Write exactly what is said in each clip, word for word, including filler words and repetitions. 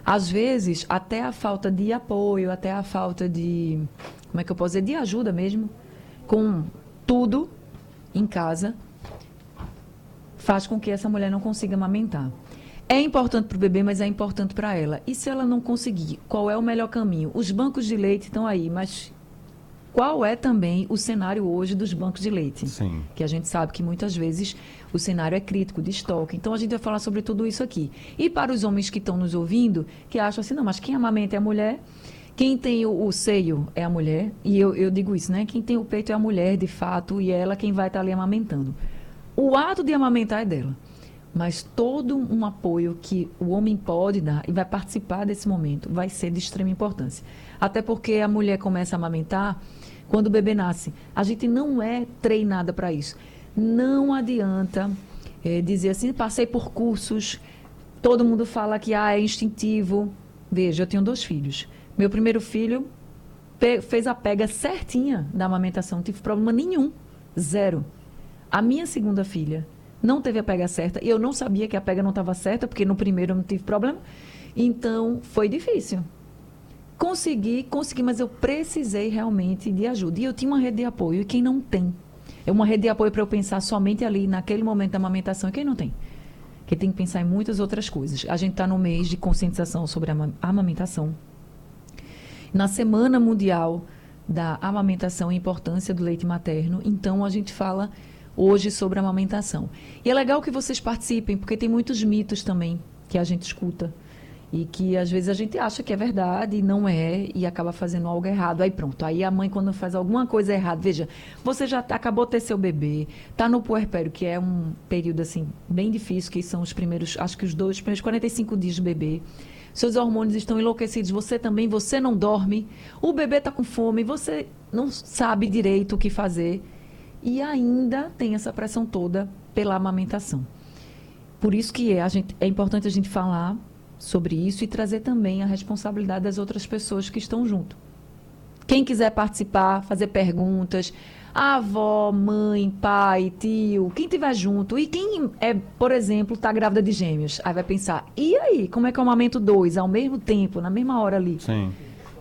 Às vezes, até a falta de apoio, até a falta de, como é que eu posso dizer, de ajuda mesmo, com tudo em casa, faz com que essa mulher não consiga amamentar. É importante para o bebê, mas é importante para ela. E se ela não conseguir, qual é o melhor caminho? Os bancos de leite estão aí, mas qual é também o cenário hoje dos bancos de leite? Sim. Que a gente sabe que muitas vezes o cenário é crítico de estoque. Então a gente vai falar sobre tudo isso aqui. E para os homens que estão nos ouvindo, que acham assim, não, mas quem amamenta é a mulher, quem tem o, o seio é a mulher, e eu, eu digo isso, né? Quem tem o peito é a mulher, de fato, e é ela quem vai estar ali amamentando. O ato de amamentar é dela. Mas todo um apoio que o homem pode dar e vai participar desse momento vai ser de extrema importância. Até porque a mulher começa a amamentar quando o bebê nasce. A gente não é treinada para isso. Não adianta é, dizer assim, passei por cursos, todo mundo fala que ah, é instintivo. Veja, eu tenho dois filhos. Meu primeiro filho pe- fez a pega certinha da amamentação, não tive problema nenhum, zero. A minha segunda filha não teve a pega certa, e eu não sabia que a pega não estava certa, porque no primeiro eu não tive problema, então foi difícil. Consegui, consegui, mas eu precisei realmente de ajuda, e eu tinha uma rede de apoio, e quem não tem? É uma rede de apoio para eu pensar somente ali, naquele momento da amamentação, e quem não tem? Quem tem que pensar em muitas outras coisas. A gente está no mês de conscientização sobre a amamentação. Na Semana Mundial da Amamentação e Importância do Leite Materno, então a gente fala hoje sobre a amamentação. E é legal que vocês participem, porque tem muitos mitos também que a gente escuta e que às vezes a gente acha que é verdade e não é, e acaba fazendo algo errado. Aí pronto, aí a mãe quando faz alguma coisa errada, veja, você já tá, acabou de ter seu bebê, tá no puerpério, que é um período assim bem difícil, que são os primeiros, acho que os dois, os primeiros quarenta e cinco dias do bebê. Seus hormônios estão enlouquecidos, você também, você não dorme, o bebê está com fome, você não sabe direito o que fazer e ainda tem essa pressão toda pela amamentação. Por isso que é, a gente, é importante a gente falar sobre isso e trazer também a responsabilidade das outras pessoas que estão junto. Quem quiser participar, fazer perguntas, a avó, mãe, pai, tio, quem estiver junto. E quem, é, por exemplo, está grávida de gêmeos, aí vai pensar, e aí, como é que eu amamento dois ao mesmo tempo, na mesma hora ali? Sim.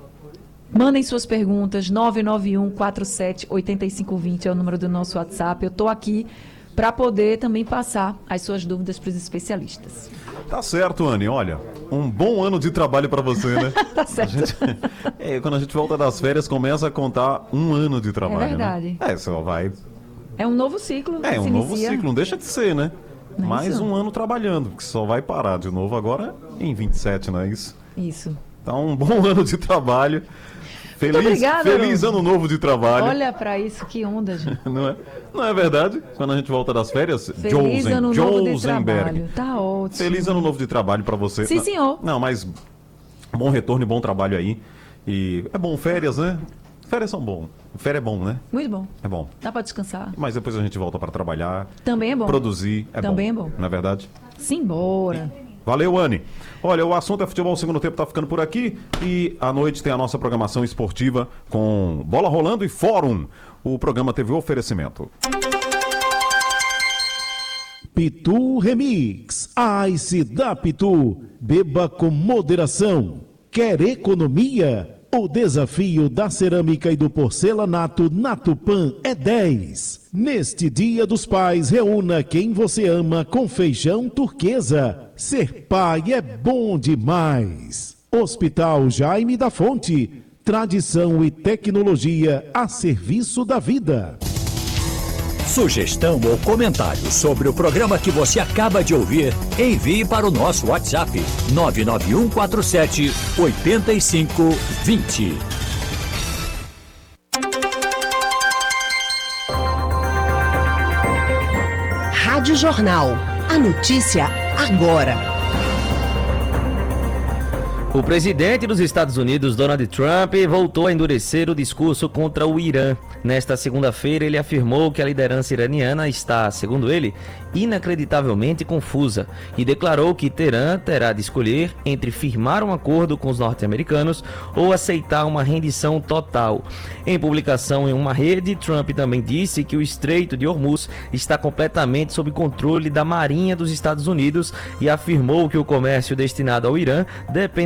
Mandem suas perguntas, nove nove um, quatro sete, oito cinco dois zero é o número do nosso WhatsApp. Eu estou aqui para poder também passar as suas dúvidas para os especialistas. Tá certo, Anny. Olha, um bom ano de trabalho para você, né? Tá certo. A gente, é, quando a gente volta das férias, começa a contar um ano de trabalho, É verdade. né? É, só vai... É um novo ciclo. É, que um se novo inicia. ciclo, não deixa de ser, né? Não é Mais isso? um ano trabalhando, que só vai parar de novo agora em vinte e sete, não é isso? Isso. Então, um bom ano de trabalho. Feliz, obrigada, feliz Haroldo. ano novo de trabalho. Olha para isso, que onda, gente. Não é, não é verdade? Quando a gente volta das férias, Feliz Josen, ano novo de Josenberg. trabalho. Tá ótimo. Feliz ano novo de trabalho para você. Sim, senhor. Não, mas bom retorno e bom trabalho aí. E é bom, férias, né? Férias são bom. Férias é bom, né? Muito bom. É bom. Dá para descansar. Mas depois a gente volta para trabalhar, Também é bom. produzir. É Também bom. é bom. Não é verdade? Simbora. Valeu, Anny. Olha, o assunto é futebol, o segundo tempo tá ficando por aqui e à noite tem a nossa programação esportiva com Bola Rolando e Fórum. O programa teve oferecimento. Pitu Remix, Ice da Pitu, beba com moderação. Quer economia? O desafio da cerâmica e do porcelanato na Tupã é dez. Neste Dia dos Pais, reúna quem você ama com feijão turquesa. Ser pai é bom demais. Hospital Jaime da Fonte, tradição e tecnologia a serviço da vida. Sugestão ou comentário sobre o programa que você acaba de ouvir, envie para o nosso WhatsApp nove nove um quatro sete, oito cinco dois zero. Rádio Jornal. A notícia agora. O presidente dos Estados Unidos, Donald Trump, voltou a endurecer o discurso contra o Irã. Nesta segunda-feira, ele afirmou que a liderança iraniana está, segundo ele, inacreditavelmente confusa e declarou que Teherã terá de escolher entre firmar um acordo com os norte-americanos ou aceitar uma rendição total. Em publicação em uma rede, Trump também disse que o Estreito de Hormuz está completamente sob controle da Marinha dos Estados Unidos e afirmou que o comércio destinado ao Irã depende